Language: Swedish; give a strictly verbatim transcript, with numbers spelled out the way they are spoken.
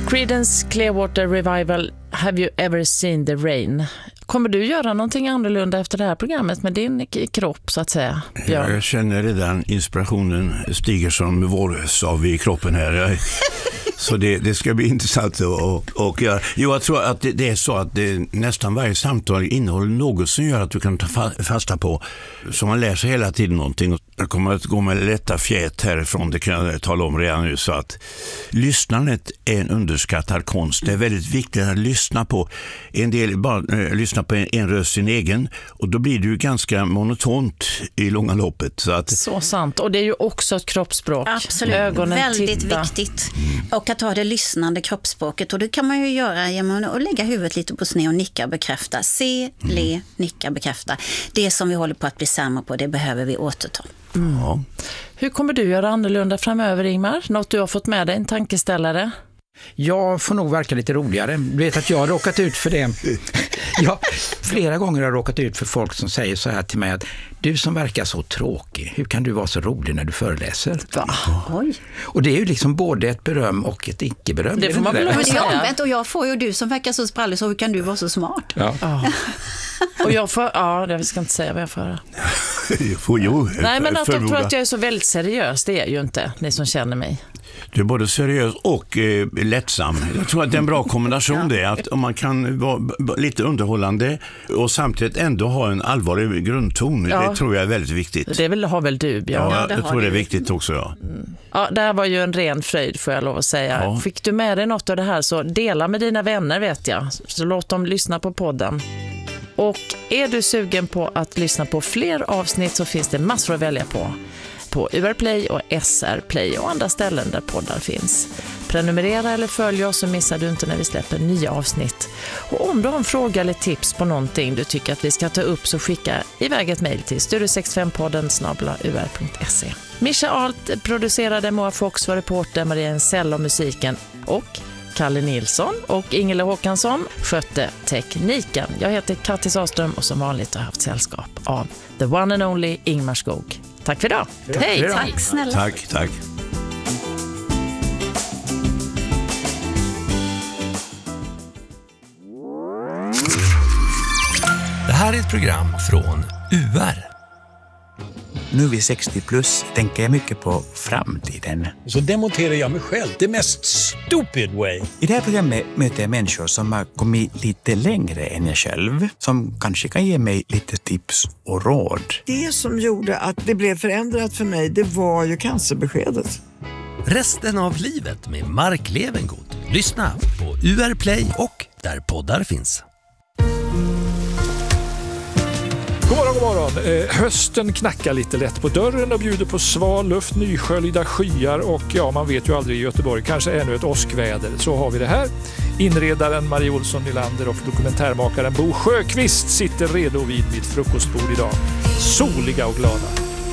Creedence Clearwater Revival, Have You Ever Seen the Rain? Kommer du göra någonting annorlunda efter det här programmet med din kropp så att säga? Ja, jag känner redan inspirationen stiger som vårsav i kroppen här. Så det, det ska bli intressant och, och ja, jo, jag tror att det, det är så att det, nästan varje samtal innehåller något som gör att du kan ta fa- fasta på, så man läser hela tiden någonting. Jag kommer att gå med lätta fjät härifrån, det kan jag tala om redan nu, så att lyssnandet är en underskattad konst. Det är väldigt viktigt att lyssna på. En del bara äh, lyssna på en, en röst sin egen, och då blir det ju ganska monotont i långa loppet. Så, att... så sant, och det är ju också ett kroppsspråk. Absolut, ögonen väldigt titta. viktigt. Mm. Och att ha det lyssnande kroppsspråket, och det kan man ju göra genom att lägga huvudet lite på sned och nicka och bekräfta. Se, mm. le, nicka, bekräfta. Det som vi håller på att bli sämre på, det behöver vi återta. Mm. Ja. Hur kommer du göra annorlunda framöver, Ingmar? Något du har fått med dig, en tankeställare? Jag får nog verka lite roligare. Du vet att jag har råkat ut för det. Jag, flera gånger har jag råkat ut för folk som säger så här till mig att du som verkar så tråkig, hur kan du vara så rolig när du föreläser? Va? Oj. Och det är ju liksom både ett beröm och ett icke-beröm. Det får man väl lov att säga. Omvänt, och jag får ju du som verkar så sprallig, så hur kan du vara så smart? Ja. Ja. Och jag får, ja, jag ska inte säga vad jag får. får jo, Nej, men att de tror att jag är så väldigt seriös, det är ju inte, ni som känner mig. Du är både seriös och eh, lättsam. Jag tror att det är en bra kombination det, att om man kan vara lite underhållande och samtidigt ändå ha en allvarlig grundton, ja. Det tror jag är väldigt viktigt. Det vill, har väl du, Björn? Ja, ja, jag tror det är viktigt också, ja. Mm. Ja, det här var ju en ren fröjd, får jag lov att säga. Ja. Fick du med dig något av det här, så dela med dina vänner, vet jag. Så låt dem lyssna på podden. Och är du sugen på att lyssna på fler avsnitt, så finns det massor att välja på. På U R Play och S R Play och andra ställen där poddar finns. Prenumerera eller följ oss, så missar du inte när vi släpper nya avsnitt. Och om du har en fråga eller tips på någonting du tycker att vi ska ta upp, så skicka iväg ett mejl till studio sextiofem podden snabel-a u r punkt se. Mischa Alt producerade, Moa Fox var reporter, Maria Ensell och musiken, och Kalle Nilsson och Ingela Håkansson skötte tekniken. Jag heter Kattis Aström och som vanligt har haft sällskap av the one and only Ingmar Skog. Tack för idag. Ja, hej, tack snälla. Tack, tack. Det här är ett program från U R. Nu vid sextio plus tänker jag mycket på framtiden. Så demonterar jag mig själv, det mest stupid way. I det här programmet möter jag människor som har kommit lite längre än jag själv. Som kanske kan ge mig lite tips och råd. Det som gjorde att det blev förändrat för mig, det var ju cancerbeskedet. Resten av livet med Mark Levengood. Lyssna på U R Play och där poddar finns. God morgon, god morgon. Eh, hösten knackar lite lätt på dörren och bjuder på sval luft, nysköljda skyar och ja, man vet ju aldrig i Göteborg, kanske ännu ett åskväder. Så har vi det här. Inredaren Marie Olsson Nylander och dokumentärmakaren Bo Sjöqvist sitter redo vid mitt frukostbord idag. Soliga och glada.